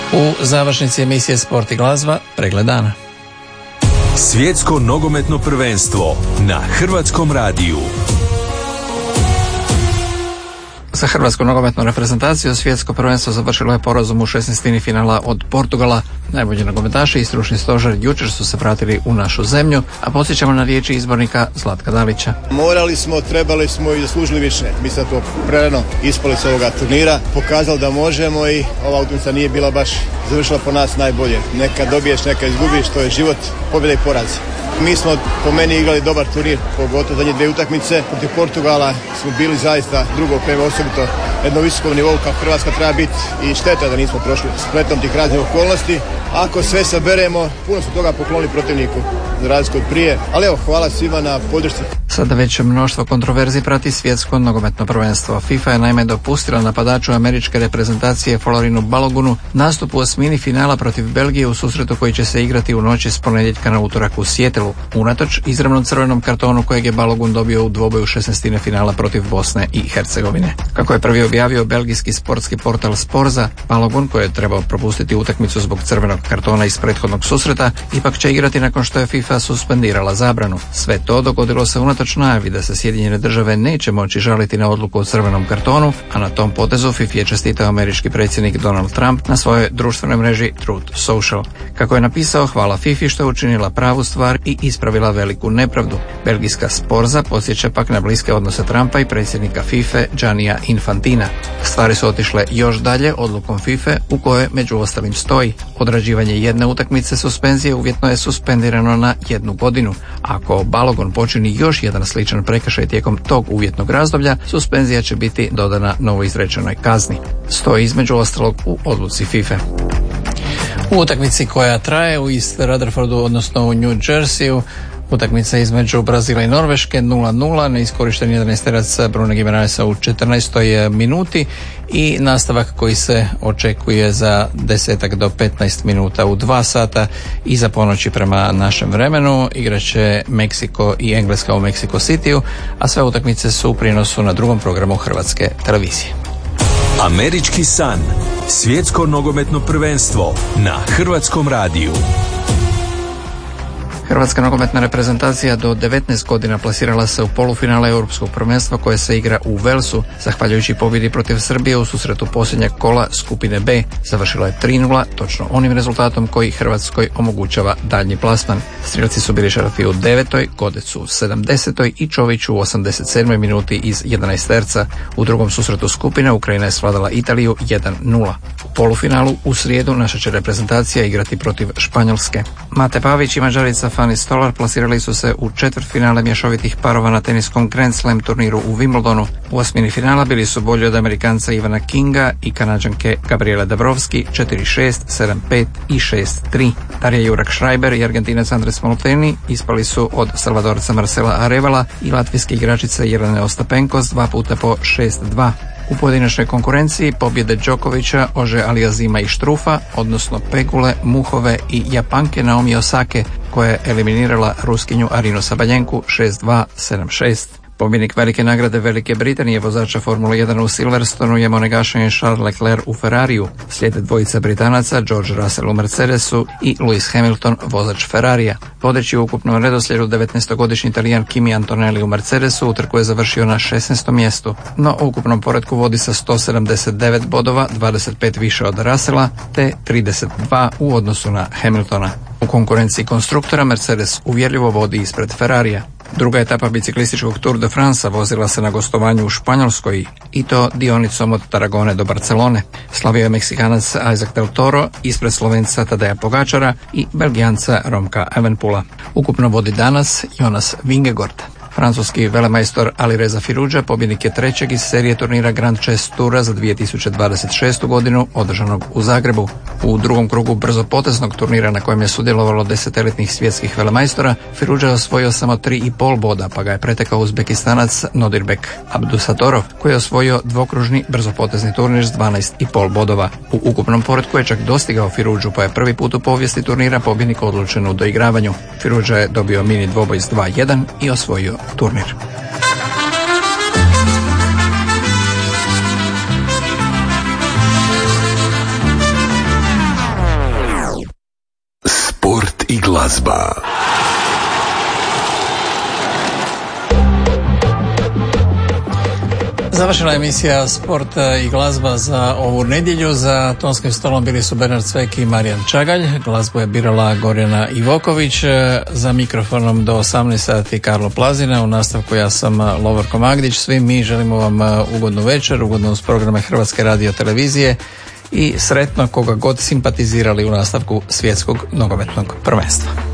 U završnici emisije Sport i glazba pregled dana. Svjetsko nogometno prvenstvo na Hrvatskom radiju. Za hrvatsku nogometnu reprezentaciju svjetsko prvenstvo završilo je porazom u 16. finala od Portugala. Najbolji nogometaši i stručni stožer jučer su se vratili u našu zemlju, a podsjećamo na riječi izbornika Zlatka Dalića. Morali smo, trebali smo i zaslužili više. Mi smo to prerano ispali s ovoga turnira, pokazali da možemo i ova utakmica nije bila baš završila po nas najbolje. Neka dobiješ, neka izgubiš, to je život, pobjeda i poraz. Mi smo po meni igrali dobar turnir, pogotovo zadnje dvije utakmice. Protiv Portugala smo bili zaista drugo prema osobito jednom visokom nivou kao Hrvatska treba biti i šteta da nismo prošli spletom tih raznih okolnosti. Ako sve saberemo, puno su toga poklonili protivniku za razliku od prije, ali evo, hvala svima na podršci. Sada već mnoštvo kontroverzi prati svjetsko nogometno prvenstvo. FIFA je naime dopustila napadaču američke reprezentacije Florinu Balogunu nastup u osmini finala protiv Belgije u susretu koji će se igrati u noći s ponedjeljka na utorak u Sijetelu, unatoč izravnom crvenom kartonu kojeg je Balogun dobio u dvoboju 16. finala protiv Bosne i Hercegovine. Kako je prvi objavio belgijski sportski portal Sporza, Balogun, koji je trebao propustiti utakmicu zbog crvenog kartona iz prethodnog susreta, ipak će igrati nakon što je FIFA suspendirala zabranu. Sve to dogodilo se unatoč najavi da se Sjedinjene države neće moći žaliti na odluku o crvenom kartonu, a na tom potezu FIFA je čestitao američki predsjednik Donald Trump na svojoj društvenoj mreži Truth Social. Kako je napisao, hvala FIFA što je učinila pravu stvar i ispravila veliku nepravdu. Belgijska Sporza podsjeća pak na bliske odnose Trumpa i predsjednika FIFA Giannija Infantina. Stvari su otišle još dalje odlukom FIFA u kojoj među ostalim stoji: odrađivanje jedne utakmice suspenzije uvjetno je suspendirano na 1 godinu. Ako Balogun počini još jedan sličan prekršaj tijekom tog uvjetnog razdoblja, suspenzija će biti dodana novoizrečenoj kazni. Stoji između ostalog u odluci FIFA. U utakmici koja traje u East Rutherfordu, odnosno u New Jerseyu, utakmica između Brazila i Norveške 0-0, neiskorišten 11-terac Brune Gimenaresa u 14. minuti i nastavak koji se očekuje za 10 do 15 minuta u 2 sata iza ponoći prema našem vremenu. Igraće Meksiko i Engleska u Mexico Cityu, a sve utakmice su u prijenosu na drugom programu Hrvatske televizije. Američki san. Svjetsko nogometno prvenstvo na Hrvatskom radiju. Hrvatska nogometna reprezentacija do 19 godina plasirala se u polufinale Europskog prvenstva koje se igra u Velsu, zahvaljujući pobjedi protiv Srbije u susretu posljednjeg kola skupine B. Završila je 3-0, točno onim rezultatom koji Hrvatskoj omogućava daljnji plasman. Strijelci su bili Šarafi u 9., Godec u 70. i Čović u 87. minuti iz 11 terca. U drugom susretu skupine Ukrajina je svladala Italiju 1-0. U polufinalu u srijedu naša će reprezentacija igrati protiv Španjolske. Mate Pavić i Mađarica Fanny Stolar plasirali su se u četvrtfinale mješovitih parova na teniskom Grand Slam turniru u Wimbledonu. U osmini finala bili su bolji od Amerikanca Ivana Kinga i Kanađanke Gabriele Dabrowski 4-6, 7-5 i 6-3. Darija Jurak-Šrajber i Argentinac Andres Molteni ispali su od Salvadorca Marcela Arevala i latvijske igračice Jelene Ostapenko s 2 puta po 6-2. U pojedinačnoj konkurenciji pobjede Đokovića, Ože Alijazima i Štrufa, odnosno Pegule, Muhove i Japanke Naomi Osake, koja je eliminirala Ruskinju Arinu Sabaljenku 6-2, 7-6. Pobjednik velike nagrade Velike Britanije, vozača Formule 1 u Silverstonu, je monegašen Charles Leclerc u Ferrariju. Slijede dvojica Britanaca, George Russell u Mercedesu i Lewis Hamilton, vozač Ferrarija. Vodeći u ukupnom redoslijedu 19-godišnji Italijan Kimi Antonelli u Mercedesu utrku je završio na 16. mjestu, no u ukupnom poretku vodi sa 179 bodova, 25 više od Russella, te 32 u odnosu na Hamiltona. U konkurenciji konstruktora Mercedes uvjerljivo vodi ispred Ferrarija. Druga etapa biciklističkog Tour de France vozila se na gostovanju u Španjolskoj i to dionicom od Tarragone do Barcelone. Slavio je Meksikanac Isaac del Toro ispred Slovenca Tadeja Pogačara i Belgijanca Romka Evenepoela. Ukupno vodi danas Jonas Vingegaard. Francuski velemajstor Alireza Firuđa pobjednik je trećeg iz serije turnira Grand Chess Toura za 2026. godinu održanog u Zagrebu. U drugom krugu brzopoteznog turnira na kojem je sudjelovalo 10 elitnih svjetskih velemajstora, Firuđa je osvojio samo 3,5 boda, pa ga je pretekao Uzbekistanac Nodirbek Abdusatorov, koji je osvojio dvokružni brzopotezni turnir s 12,5 bodova. U ukupnom poretku je čak dostigao Firuđu, pa je prvi put u povijesti turnira pobjednik odlučen u doigravanju. Firuđa je dobio mini dvoboj s 2-1 i osvojio turnir. glazba. Završena emisija Sport i glazba za ovu nedjelju. Za tonskim stolom bili su Bernard Cvek i Marijan Čagalj. Glazbu je birala Gorjana Ivoković. Za mikrofonom do 18 sati Karlo Plazina. U nastavku ja sam Lovorko Magdić. Svi mi želimo vam ugodnu večer, ugodno uz programe Hrvatske radiotelevizije i sretno koga god simpatizirali u nastavku svjetskog nogometnog prvenstva.